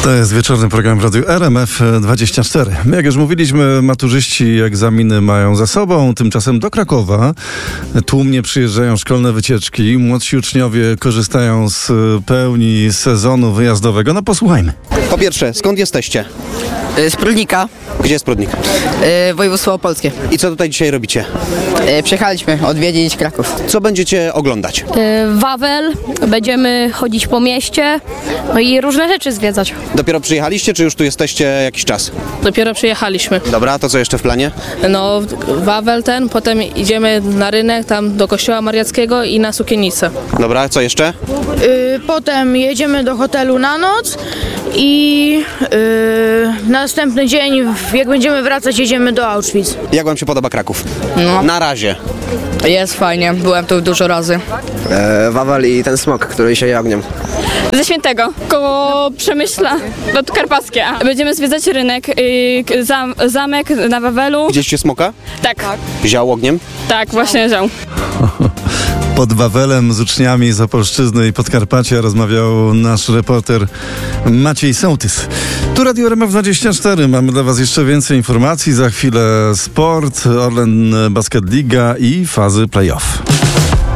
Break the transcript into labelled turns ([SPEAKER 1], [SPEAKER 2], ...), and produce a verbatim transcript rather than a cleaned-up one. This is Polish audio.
[SPEAKER 1] To jest wieczorny program w Radiu R M F dwadzieścia cztery. Jak już mówiliśmy, maturzyści egzaminy mają za sobą. Tymczasem do Krakowa tłumnie przyjeżdżają szkolne wycieczki. Młodsi uczniowie korzystają z pełni sezonu wyjazdowego. No posłuchajmy.
[SPEAKER 2] Po pierwsze, skąd jesteście?
[SPEAKER 3] Z Prudnika,
[SPEAKER 2] Gdzie jest Prudnik?
[SPEAKER 3] yy, województwo opolskie.
[SPEAKER 2] I co tutaj dzisiaj robicie?
[SPEAKER 3] Yy, przyjechaliśmy odwiedzić Kraków.
[SPEAKER 2] Co będziecie oglądać?
[SPEAKER 4] e, Wawel, będziemy chodzić po mieście, no i różne rzeczy zwiedzać.
[SPEAKER 2] Dopiero przyjechaliście, czy już tu jesteście jakiś czas?
[SPEAKER 5] Dopiero przyjechaliśmy.
[SPEAKER 2] Dobra, to co jeszcze w planie?
[SPEAKER 5] No, Wawel ten, potem idziemy na rynek, tam do kościoła mariackiego i na sukienicę.
[SPEAKER 2] Dobra, co jeszcze?
[SPEAKER 6] Y, Potem jedziemy do hotelu na noc i y, następny dzień, w- jak będziemy wracać, jedziemy do Auschwitz.
[SPEAKER 2] Jak wam się podoba Kraków?
[SPEAKER 3] No.
[SPEAKER 2] Na razie.
[SPEAKER 3] Jest fajnie, byłem tu dużo razy.
[SPEAKER 7] E, Wawel i ten smok, który się ogniem.
[SPEAKER 8] Ze Świętego, koło Przemyśla, Podkarpackie. Będziemy zwiedzać rynek, yy, zam, zamek na Wawelu.
[SPEAKER 2] Widzieliście smoka?
[SPEAKER 8] Tak,
[SPEAKER 2] Ział ogniem?
[SPEAKER 8] tak, właśnie ział.
[SPEAKER 1] Pod Wawelem z uczniami z Opolszczyzny i Podkarpacia rozmawiał nasz reporter Maciej Sołtys. Tu Radio R M F dwadzieścia cztery. Mamy dla was jeszcze więcej informacji. Za chwilę sport, Orlen Basket Liga i fazy play-off.